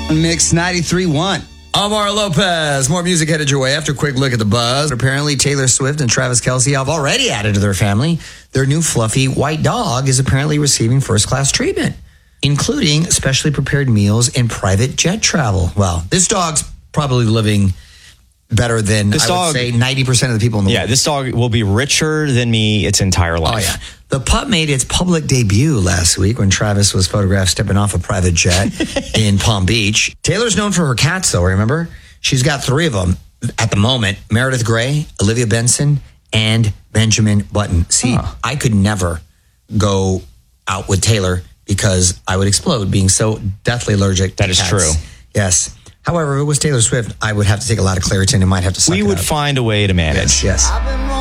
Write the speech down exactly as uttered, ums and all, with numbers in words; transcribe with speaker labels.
Speaker 1: Mix ninety-three point one.
Speaker 2: Omar Lopez. More music headed your way after a quick look at the buzz. Apparently, Taylor Swift and Travis Kelce have already added to their family. Their new fluffy white dog is apparently receiving first-class treatment, including specially prepared meals and private jet travel. Well, this dog's probably living better than,
Speaker 3: this
Speaker 2: I
Speaker 3: dog,
Speaker 2: would say, ninety percent of the people in the
Speaker 3: yeah,
Speaker 2: world.
Speaker 3: Yeah, this dog will be richer than me its entire life.
Speaker 2: Oh, yeah. The pup made its public debut last week when Travis was photographed stepping off a private jet in Palm Beach. Taylor's known for her cats, though, remember? She's got three of them at the moment. Meredith Grey, Olivia Benson, and Benjamin Button. See, huh. I could never go out with Taylor because I would explode being so deathly allergic to
Speaker 3: That is
Speaker 2: cats.
Speaker 3: true.
Speaker 2: Yes. However, if it was Taylor Swift, I would have to take a lot of Claritin and might have to suck
Speaker 3: We
Speaker 2: it
Speaker 3: would
Speaker 2: up.
Speaker 3: find a way to manage.
Speaker 2: Yes, yes.